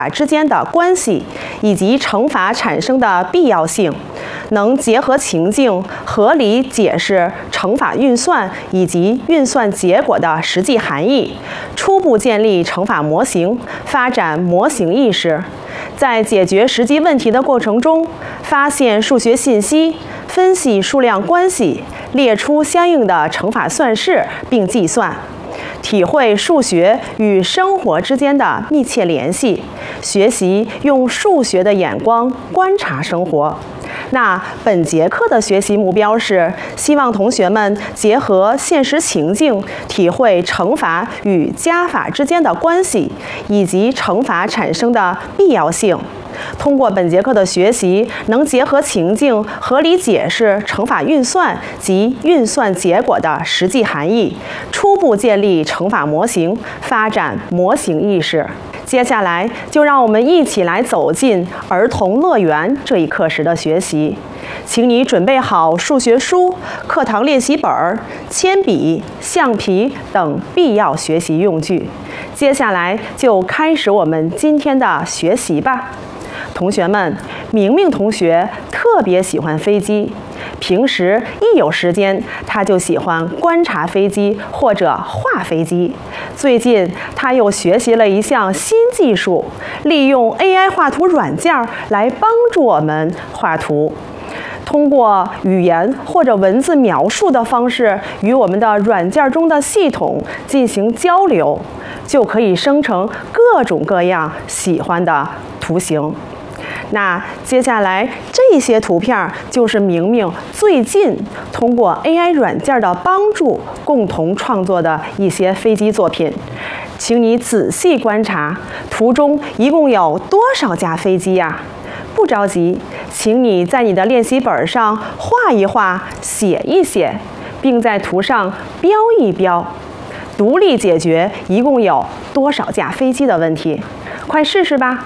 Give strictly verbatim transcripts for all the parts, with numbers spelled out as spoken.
之间的关系以及乘法产生的必要性，能结合情境合理解释乘法运算以及运算结果的实际含义，初步建立乘法模型，发展模型意识。在解决实际问题的过程中，发现数学信息，分析数量关系，列出相应的乘法算式并计算，体会数学与生活之间的密切联系，学习用数学的眼光观察生活。那本节课的学习目标是希望同学们结合现实情境，体会乘法与加法之间的关系，以及乘法产生的必要性。通过本节课的学习，能结合情境合理解释乘法运算及运算结果的实际含义，初步建立乘法模型，发展模型意识。接下来就让我们一起来走进儿童乐园这一课时的学习。请你准备好数学书、课堂练习本、铅笔、橡皮等必要学习用具。接下来就开始我们今天的学习吧。同学们，明明同学特别喜欢飞机，平时一有时间，他就喜欢观察飞机或者画飞机。最近，他又学习了一项新技术，利用 A I 画图软件来帮助我们画图。通过语言或者文字描述的方式与我们的软件中的系统进行交流，就可以生成各种各样喜欢的图形。那接下来这些图片就是明明最近通过 A I 软件的帮助共同创作的一些飞机作品。请你仔细观察，图中一共有多少架飞机呀？不着急，请你在你的练习本上画一画，写一写，并在图上标一标，独立解决一共有多少架飞机的问题。快试试吧！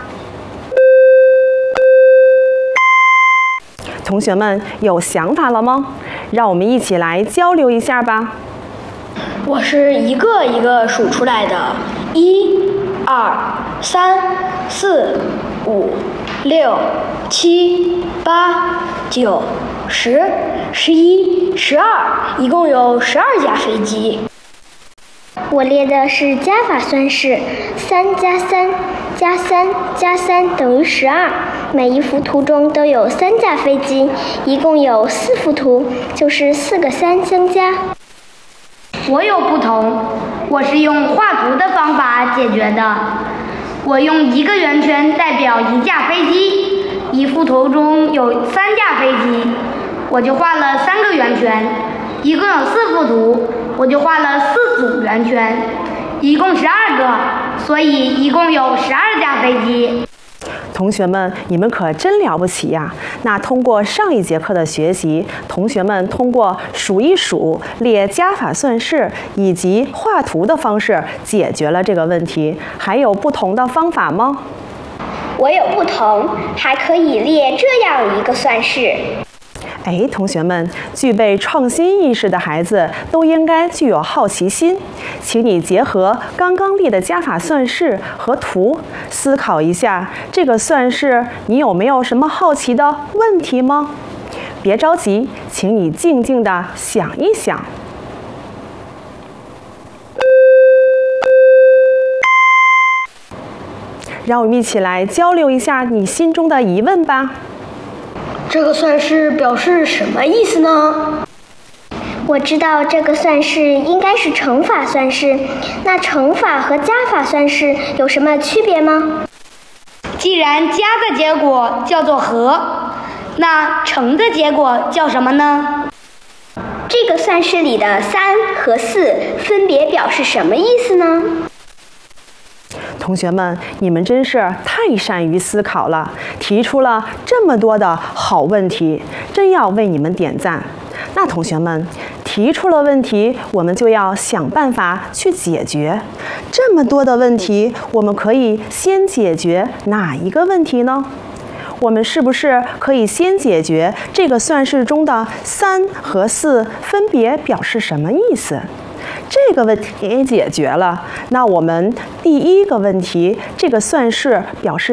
同学们有想法了吗？让我们一起来交流一下吧。 我是一个一个数出来的，一、二、三、四、五、六、七、八、九、十、十一、十二，一共有十二架飞机。 我列的是加法算式，三加三加三加三等于十二。每一幅图中都有三架飞机，一共有四幅图，就是四个三相加。 我有不同，我是用画图的方法解决的。我用一个圆圈代表一架飞机，一幅图中有三架飞机，我就画了三个圆圈。一共有四幅图，我就画了四组圆圈，一共十二个，所以一共有十二架飞机。 同学们，你们可真了不起呀！那通过上一节课的学习，同学们通过数一数、列加法算式以及画图的方式解决了这个问题。还有不同的方法吗？ 我有不同，还可以列这样一个算式。 哎，同学们，具备创新意识的孩子都应该具有好奇心。请你结合刚刚列的加法算式和图，思考一下这个算式，你有没有什么好奇的问题吗？别着急，请你静静地想一想。让我们一起来交流一下你心中的疑问吧。 这个算式表示什么意思呢？ 我知道这个算式应该是乘法算式，那乘法和加法算式有什么区别吗？ 既然加的结果叫做和，那乘的结果叫什么呢？ 这个算式里的三和四分别表示什么意思呢？ 同学们，你们真是太善于思考了，提出了这么多的好问题，真要为你们点赞。那同学们，提出了问题，我们就要想办法去解决。这么多的问题，我们可以先解决哪一个问题呢？我们是不是可以先解决这个算式中的三和四分别表示什么意思？这个问题解决了，那我们第一个问题，这个算式表示